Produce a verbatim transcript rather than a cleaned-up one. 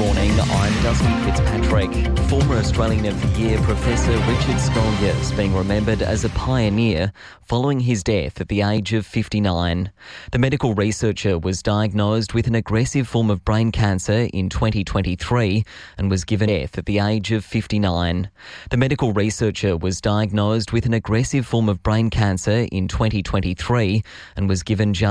morning, I'm Dusty Fitzpatrick. Former Australian of the Year Professor Richard Skolnick is being remembered as a pioneer following his death at the age of fifty-nine. The medical researcher was diagnosed with an aggressive form of brain cancer in twenty twenty-three and was given death at the age of fifty-nine. The medical researcher was diagnosed with an aggressive form of brain cancer in twenty twenty-three and was given